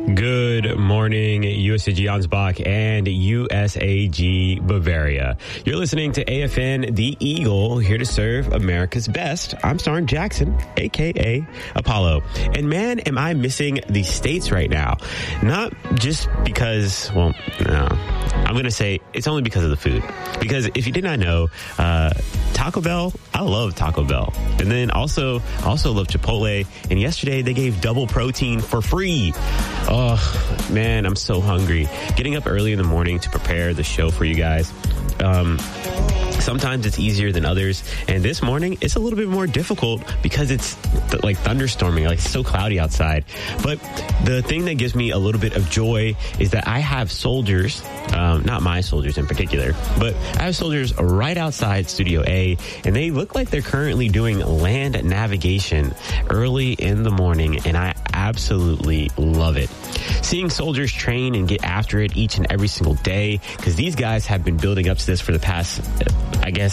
Good morning, USAG Ansbach and USAG Bavaria. You're listening to AFN The Eagle, here to serve America's best. I'm Starn Jackson, a.k.a. Apollo. And man, am I missing the States right now. Not just because, well, no. I'm going to say it's only because of the food. Because if you did not know, Taco Bell, I love Taco Bell. And then also love Chipotle. And yesterday they gave double protein for free. Oh, man, I'm so hungry. Getting up early in the morning to prepare the show for you guys. Sometimes it's easier than others. And this morning, it's a little bit more difficult because it's like thunderstorming, like it's so cloudy outside. But the thing that gives me a little bit of joy is that I have soldiers, not my soldiers in particular, but I have soldiers right outside Studio A, and they look like they're currently doing land navigation early in the morning, and I absolutely love it. Seeing soldiers train and get after it each and every single day, because these guys have been building up to this for the past, I guess,